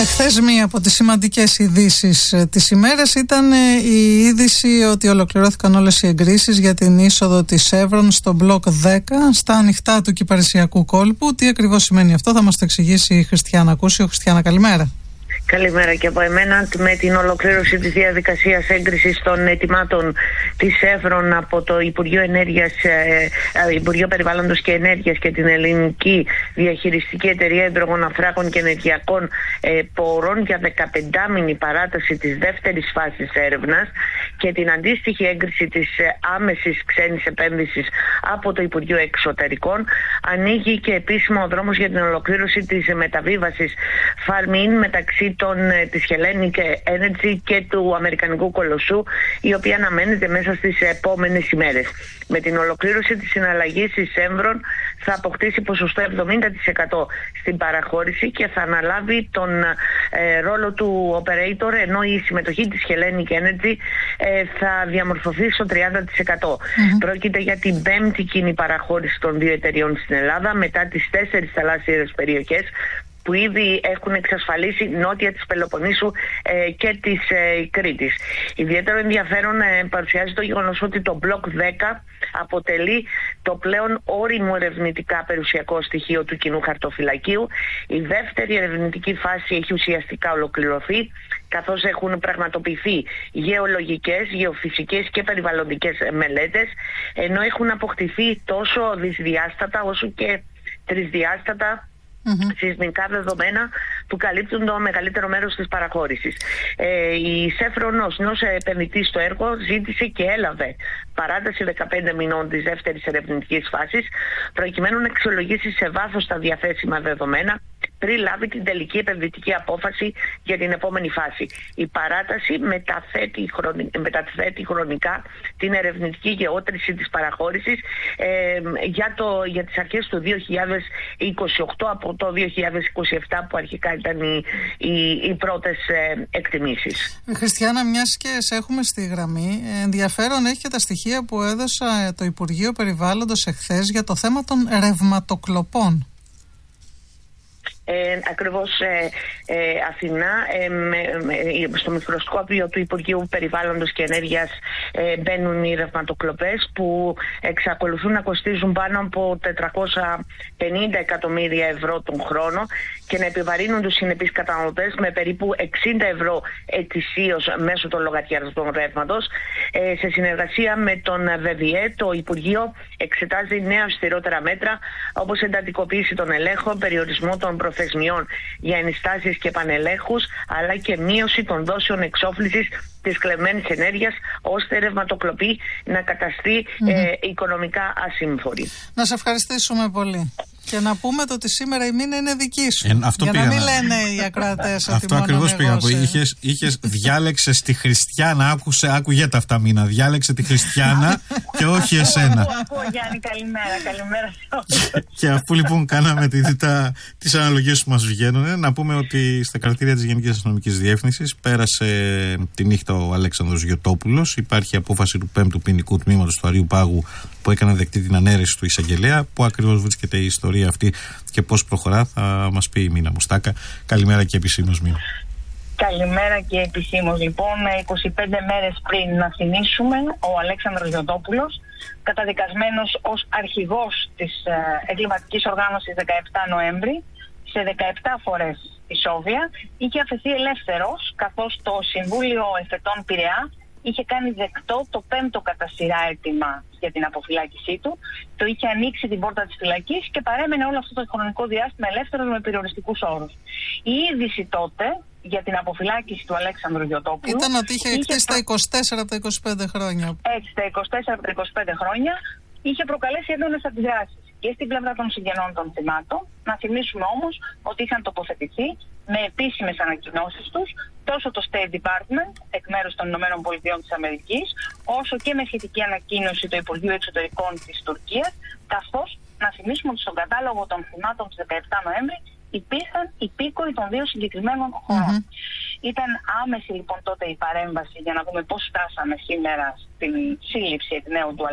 Εχθές μία από τις σημαντικές ειδήσεις της ημέρας ήταν η είδηση ότι ολοκληρώθηκαν όλες οι εγκρίσεις για την είσοδο της Chevron στο μπλοκ 10 στα ανοιχτά του Κυπαρισιακού κόλπου. Τι ακριβώς σημαίνει αυτό θα μας το εξηγήσει η Χριστιάνα Κούσιο. Χριστιάνα, καλημέρα. Καλημέρα και από εμένα. Με την ολοκλήρωση της διαδικασίας έγκρισης των αιτημάτων της Chevron από το Υπουργείο Περιβάλλοντος και Ενέργειας και την Ελληνική Διαχειριστική Εταιρεία Υδρογοναθράκων και Ενεργειακών Πόρων για 15μηνη παράταση της δεύτερης φάσης έρευνας και την αντίστοιχη έγκριση της άμεσης ξένης επένδυσης από το Υπουργείο Εξωτερικών, ανοίγει και επίσημα ο δρόμος για την ολοκλήρωση της μεταβίβασης Farm-in μεταξύ της Hellenic Energy και του Αμερικανικού κολοσσού, η οποία αναμένεται μέσα στις επόμενες ημέρες. Με την ολοκλήρωση της συναλλαγής η Chevron θα αποκτήσει ποσοστό 70% στην παραχώρηση και θα αναλάβει τον ρόλο του operator, ενώ η συμμετοχή της Hellenic Energy θα διαμορφωθεί στο 30%. Πρόκειται για την πέμπτη κοινή παραχώρηση των δύο εταιριών στην Ελλάδα μετά τις 4 θαλάσσιες περιοχές που ήδη έχουν εξασφαλίσει νότια της Πελοποννήσου και της Κρήτης. Ιδιαίτερο ενδιαφέρον παρουσιάζει το γεγονός ότι το μπλοκ 10 αποτελεί το πλέον όριμο ερευνητικά περιουσιακό στοιχείο του κοινού χαρτοφυλακίου. Η δεύτερη ερευνητική φάση έχει ουσιαστικά ολοκληρωθεί, καθώς έχουν πραγματοποιηθεί γεωλογικές, γεωφυσικές και περιβαλλοντικές μελέτες, ενώ έχουν αποκτηθεί τόσο δυσδιάστατα όσο και τρισδιάστατα σεισμικά δεδομένα που καλύπτουν το μεγαλύτερο μέρος της παραχώρησης. Η Chevron ως επενδυτής στο έργο ζήτησε και έλαβε παράταση 15 μηνών της δεύτερης ερευνητικής φάσης, προκειμένου να αξιολογήσει σε βάθος τα διαθέσιμα δεδομένα πριν λάβει την τελική επενδυτική απόφαση για την επόμενη φάση. Η παράταση μεταθέτει χρονικά την ερευνητική γεώτρηση της παραχώρησης για τις αρχές του 2028 από το 2027 που αρχικά ήταν οι πρώτες εκτιμήσεις. Χριστιάνα, μιας και σε έχουμε στη γραμμή, ενδιαφέρον έχει και τα στοιχεία που έδωσε το Υπουργείο Περιβάλλοντος εχθές για το θέμα των ρευματοκλοπών. Ακριβώς, Αθηνά, στο μικροσκόπιο του Υπουργείου Περιβάλλοντος και Ενέργειας μπαίνουν οι ρευματοκλοπές που εξακολουθούν να κοστίζουν πάνω από 450 εκατομμύρια ευρώ τον χρόνο και να επιβαρύνουν τους συνεπείς καταναλωτές με περίπου 60 ευρώ ετησίως μέσω των λογαριασμών ρεύματος. Σε συνεργασία με τον ΒΒΕ, το Υπουργείο εξετάζει νέα αυστηρότερα μέτρα, όπως εντατικοποίηση των ελέγχων, περιορισμό των προθεσμιών για ενιστάσεις και πανελέχους, αλλά και μείωση των δόσεων εξόφλησης της κλεμμένης ενέργειας, ώστε η ρευματοκλοπή να καταστεί οικονομικά ασύμφορη. Να σε ευχαριστήσουμε πολύ. Και να πούμε το ότι σήμερα η μήνα είναι δική σου. Για να μην λένε οι ακροατές ότι αυτό ακριβώς πήγα. Διάλεξες τη Χριστιάνα, άκουγεται αυτά μήνα. Διάλεξε τη Χριστιάνα και όχι εσένα. Γιάννη, καλημέρα σε όλους. Και αφού λοιπόν κάναμε τις αναλογίες που μας βγαίνουν, να πούμε ότι στα κρατήρια της Γενικής Αστυνομικής Διεύθυνσης πέρασε τη νύχτα ο Αλέξανδρος Γιωτόπουλος. Υπάρχει απόφαση του 5ου ποινικού τμήματος του Αριού Πάγου που έκανε δεκτή την ανέρεση του εισαγγελέα. Που ακριβώς βρίσκεται η ιστορία αυτή και πώς προχωρά θα μας πει η Μίνα Μουστάκα. Καλημέρα και επισήμως, Μίνα. Καλημέρα και επισήμως. Λοιπόν, 25 μέρες πριν να θυμίσουμε, ο Αλέξανδρος Γιωτόπουλος, καταδικασμένος ως αρχηγός της εγκληματικής οργάνωσης 17 Νοέμβρη, σε 17 φορές ισόβια, είχε αφαιθεί ελεύθερος, καθώς το Συμβούλιο Εφετών Πειραιά είχε κάνει δεκτό το 5ο κατά σειρά αίτημα για την αποφυλάκησή του, το είχε ανοίξει την πόρτα της φυλακής και παρέμενε όλο αυτό το χρονικό διάστημα ελεύθερος με περιοριστικούς όρους. Η είδηση τότε για την αποφυλάκηση του Αλέξανδρου Γιωτόπουλου ήταν ότι είχε εκτίσει τα 24 από τα 25 χρόνια. Έτσι, τα 24 από τα 25 χρόνια είχε προκαλέσει έντονες αντιδράσεις και στην πλευρά των συγγενών των θυμάτων. Να θυμίσουμε όμως ότι είχαν τοποθετηθεί με επίσημες ανακοινώσεις τους τόσο το State Department εκ μέρους των ΗΠΑ της Αμερικής, όσο και με σχετική ανακοίνωση του Υπουργείου Εξωτερικών της Τουρκίας, καθώς να θυμίσουμε ότι στον κατάλογο των θυμάτων της 17 Νοέμβρη υπήρχαν υπήκοοι των δύο συγκεκριμένων χωρών. Ήταν άμεση λοιπόν τότε η παρέμβαση για να δούμε πώς φτάσαμε σήμερα στην σύλληψη εκ νέου του